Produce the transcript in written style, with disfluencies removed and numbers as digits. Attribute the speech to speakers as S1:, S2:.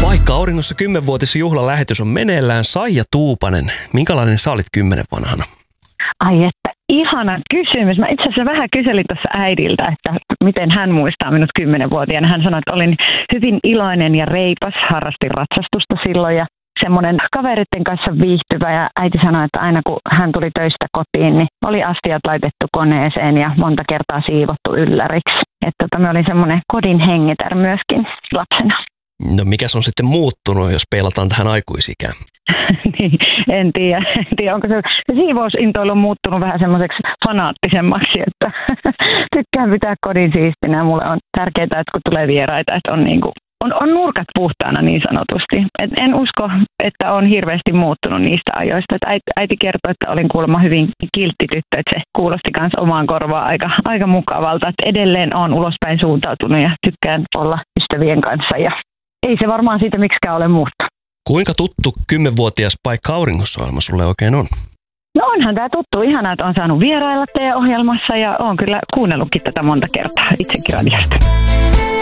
S1: Paikka auringossa 10-vuotis juhlalähetys on meneillään. Saija Tuupanen, minkälainen sä olit 10 vanhana?
S2: Ai että, ihana kysymys. Mä itse asiassa vähän kyselin tuossa äidiltä, että miten hän muistaa minut 10-vuotiaana. Hän sanoi, että olin hyvin iloinen ja reipas, harrastin ratsastusta silloin ja semmoinen kaveritten kanssa viihtyvä. Ja äiti sanoi, että aina kun hän tuli töistä kotiin, niin oli astiat laitettu koneeseen ja monta kertaa siivottu ylläriksi. Että me olin semmoinen kodin hengitär myöskin lapsena.
S1: No mikäs on sitten muuttunut, jos peilataan tähän aikuisikään?
S2: Niin, en tiedä, onko se siivousintoilu on muuttunut vähän semmoiseksi fanaattisemmaksi, että tykkään pitää kodin siistinä. Mulle on tärkeää, että kun tulee vieraita, että on nurkat puhtaana niin sanotusti. En usko, että on hirveästi muuttunut niistä ajoista. Että äiti kertoi, että olin kuulemma hyvin kiltti tyttö, että se kuulosti myös omaan korvaan aika mukavalta. Että edelleen olen ulospäin suuntautunut ja tykkään olla ystävien kanssa ja ei se varmaan siitä miksikään ole muuttunut.
S1: Kuinka tuttu 10-vuotias Paikka auringossa-ohjelma sulle oikein on?
S2: No onhan tämä tuttu. Ihanaa, että on saanut vierailla teidän ohjelmassa ja olen kyllä kuunnellutkin tätä monta kertaa itsekin radiosta.